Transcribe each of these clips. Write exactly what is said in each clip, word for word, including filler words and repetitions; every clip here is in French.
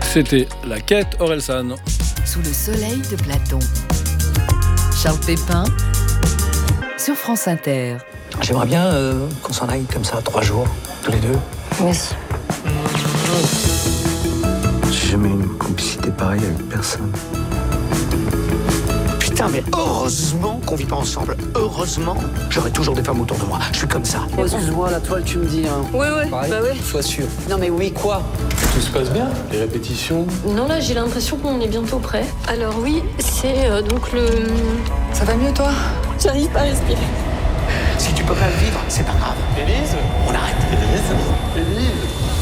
C'était La Quête Orelsan. Sous le soleil de Platon. Charles Pépin sur France Inter. J'aimerais bien euh, qu'on s'en aille comme ça, trois jours, tous les deux. Oui. J'ai jamais eu une complicité pareille avec personne. Putain, mais heureusement qu'on vit pas ensemble. Heureusement, j'aurai toujours des femmes autour de moi. Je suis comme ça. Oh, excuse-moi, la toile, tu me dis. Hein. Oui, oui, Pareil, bah oui. sois sûr. Non, mais oui, quoi? Tout se passe bien? Les répétitions? Non, là, j'ai l'impression qu'on est bientôt prêt. Alors oui, c'est euh, donc le... Ça va mieux, toi? J'arrive pas à respirer. Si tu peux pas le vivre, c'est pas grave. Élise? On arrête. Élise? Élise?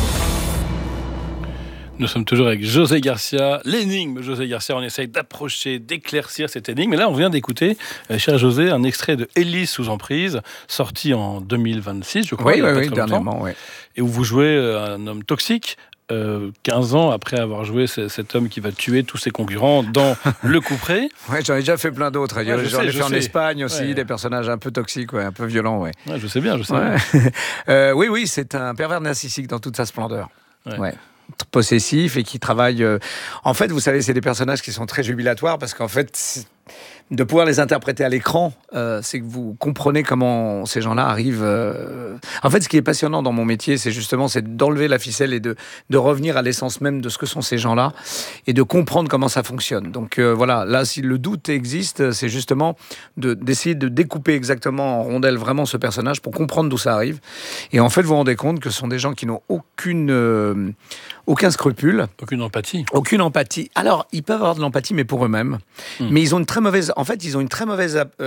Nous sommes toujours avec José Garcia, l'énigme José Garcia. On essaye d'approcher, d'éclaircir cette énigme. Et là, on vient d'écouter, euh, cher José, un extrait de Élise sous emprise, sorti en deux mille vingt-six, je crois. Oui, il y a oui, pas oui, très dernièrement, longtemps. oui. Et où vous jouez euh, un homme toxique, euh, quinze ans après avoir joué c- cet homme qui va tuer tous ses concurrents dans Le Couperet. Ouais, j'en ai déjà fait plein d'autres. Ouais, je j'en sais, ai je fait en sais. Espagne aussi, Ouais. des personnages un peu toxiques, ouais, un peu violents. Ouais. Ouais, je sais bien, je sais Ouais. bien. Euh, oui, oui, c'est un pervers narcissique dans toute sa splendeur. Ouais. Ouais. Possessif et qui travaille. euh, En fait, vous savez, c'est des personnages qui sont très jubilatoires parce qu'en fait, c'est- de pouvoir les interpréter à l'écran, euh, c'est que vous comprenez comment ces gens-là arrivent. euh, En fait, ce qui est passionnant dans mon métier, c'est justement c'est d'enlever la ficelle et de, de revenir à l'essence même de ce que sont ces gens-là et de comprendre comment ça fonctionne. Donc euh, voilà, là, si le doute existe, c'est justement de, d'essayer de découper exactement en rondelles vraiment ce personnage pour comprendre d'où ça arrive. Et en fait, vous vous rendez compte que ce sont des gens qui n'ont aucune, euh, aucun scrupule. Aucune empathie. Aucune empathie. Alors, ils peuvent avoir de l'empathie, mais pour eux-mêmes. Mm. Mais ils ont une très mauvaise... En fait, ils ont une très mauvaise...